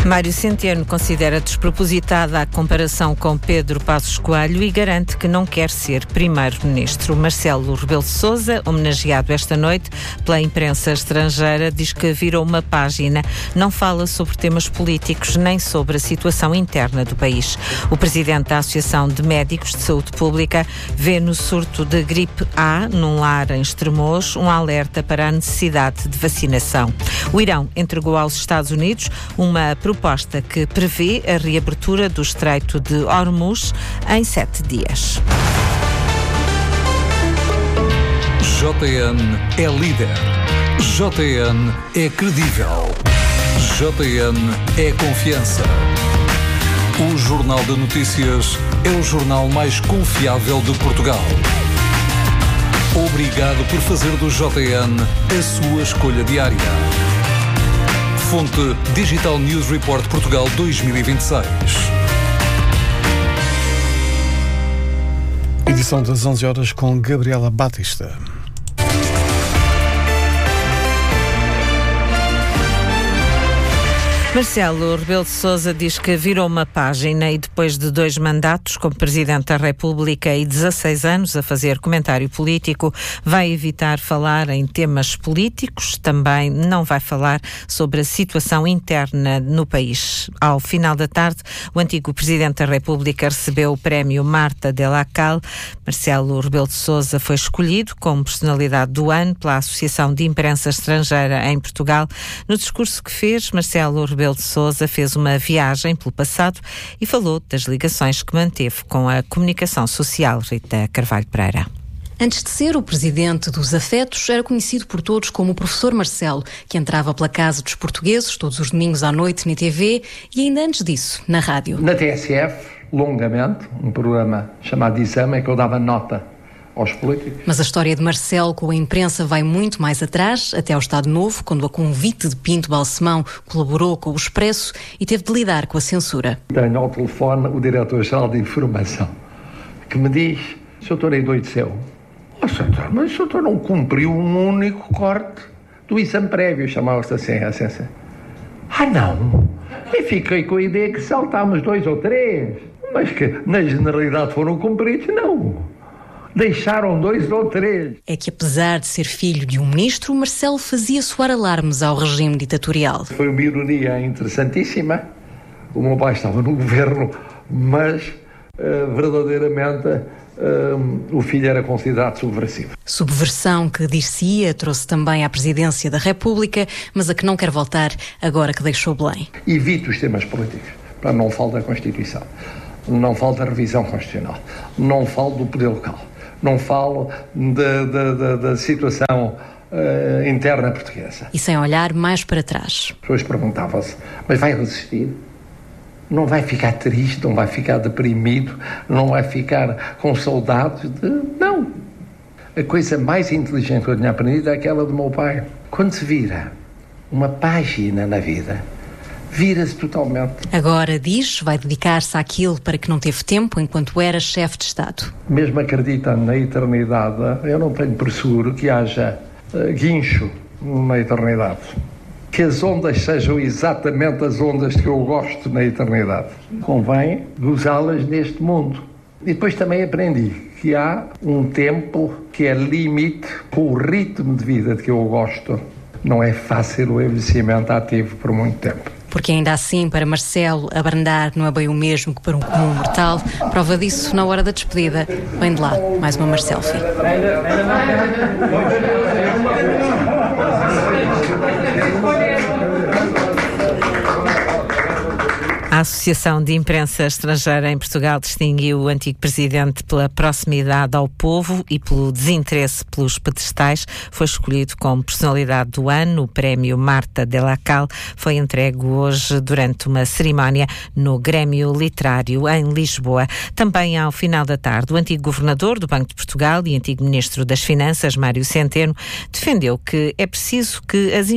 Mário Centeno considera despropositada a comparação com Pedro Passos Coelho e garante que não quer ser primeiro-ministro. Marcelo Rebelo de Sousa, homenageado esta noite pela imprensa estrangeira, diz que virou uma página, não fala sobre temas políticos nem sobre a situação interna do país. O presidente da Associação de Médicos de Saúde Pública vê no surto de gripe A, num lar em Estremoz, um alerta para a necessidade de vacinação. O Irão entregou aos Estados Unidos uma proposta que prevê a reabertura do Estreito de Hormuz em 7 dias. JN é líder. JN é credível. JN é confiança. O Jornal de Notícias é o jornal mais confiável de Portugal. Obrigado por fazer do JN a sua escolha diária. Fonte Digital News Report Portugal 2026. Edição das 11 horas com Gabriela Batista. Marcelo Rebelo de Sousa diz que virou uma página e depois de 2 mandatos como Presidente da República e 16 anos a fazer comentário político, vai evitar falar em temas políticos, também não vai falar sobre a situação interna no país. Ao final da tarde, o antigo Presidente da República recebeu o prémio Marta de la Calle. Marcelo Rebelo de Sousa foi escolhido como personalidade do ano pela Associação de Imprensa Estrangeira em Portugal. No discurso que fez, Marcelo Rebelo de Sousa fez uma viagem pelo passado e falou das ligações que manteve com a comunicação social. Rita Carvalho Pereira. Antes de ser o presidente dos afetos, era conhecido por todos como o professor Marcelo, que entrava pela Casa dos Portugueses todos os domingos à noite na TV e ainda antes disso, na rádio. Na TSF, longamente, um programa chamado Exame, é que eu dava nota aos políticos. Mas a história de Marcelo com a imprensa vai muito mais atrás, até ao Estado Novo, quando a convite de Pinto Balsemão colaborou com o Expresso e teve de lidar com a censura. Tenho ao telefone o Diretor-Geral de Informação, que me diz: "Sr. Doutor endoideceu. Doutor, mas o doutor não cumpriu um único corte do exame prévio", chamava-se assim, não. E fiquei com a ideia que saltámos 2 ou 3, mas que na generalidade foram cumpridos, não. Deixaram 2 ou 3. É que apesar de ser filho de um ministro, Marcelo fazia soar alarmes ao regime ditatorial. Foi uma ironia interessantíssima. O meu pai estava no governo, mas verdadeiramente o filho era considerado subversivo. Subversão que, dir-se-ia, trouxe também à presidência da República, mas a que não quer voltar agora que deixou Belém. Evito os temas políticos. Não falo da Constituição, não falo da revisão constitucional, não falo do poder local, não falo da situação interna portuguesa. E sem olhar mais para trás. As pessoas perguntavam-se: mas vai resistir? Não vai ficar triste? Não vai ficar deprimido? Não vai ficar com saudades? Não. A coisa mais inteligente que eu tinha aprendido é aquela do meu pai. Quando se vira uma página na vida, vira-se totalmente. Agora, diz, vai dedicar-se àquilo para que não teve tempo enquanto era chefe de Estado. Mesmo acreditando na eternidade, eu não tenho por seguro que haja guincho na eternidade. Que as ondas sejam exatamente as ondas que eu gosto na eternidade. Convém gozá-las neste mundo. E depois também aprendi que há um tempo que é limite com o ritmo de vida de que eu gosto. Não é fácil o envelhecimento ativo por muito tempo. Porque ainda assim, para Marcelo, abrandar não é bem o mesmo que para um comum mortal. Prova disso, na hora da despedida, vem de lá mais uma Marcelfie. A Associação de Imprensa Estrangeira em Portugal distinguiu o antigo presidente pela proximidade ao povo e pelo desinteresse pelos pedestais. Foi escolhido como personalidade do ano. O prémio Marta de la Calle foi entregue hoje durante uma cerimónia no Grêmio Literário em Lisboa. Também ao final da tarde, o antigo governador do Banco de Portugal e antigo ministro das Finanças, Mário Centeno, defendeu que é preciso que as